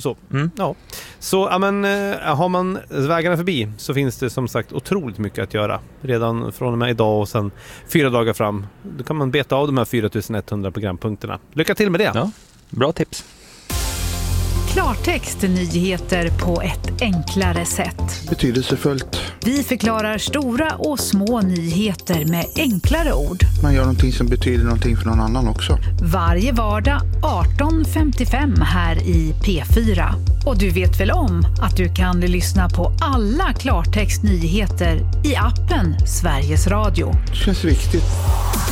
Så, ja. Så ja, men, har man vägarna förbi så finns det som sagt otroligt mycket att göra. Redan från och med idag och sen 4 dagar fram. Då kan man beta av de här 4100 programpunkterna. Lycka till med det! Ja, bra tips. Klartext nyheter på ett enklare sätt. Betydelsefullt. Vi förklarar stora och små nyheter med enklare ord. Man gör någonting som betyder någonting för någon annan också. Varje vardag 18:55 här i P4. Och du vet väl om att du kan lyssna på alla Klartext nyheter i appen Sveriges Radio. Det känns viktigt.